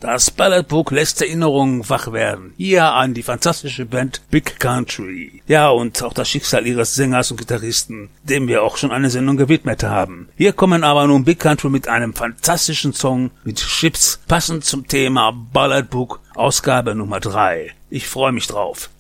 Das Balladbook lässt Erinnerungen wach werden. Hier an die fantastische Band Big Country. Ja, und auch das Schicksal ihres Sängers und Gitarristen, dem wir auch schon eine Sendung gewidmet haben. Hier kommen aber nun Big Country mit einem fantastischen Song mit Chips, passend zum Thema Balladbook, Ausgabe Nummer 3. Ich freue mich drauf.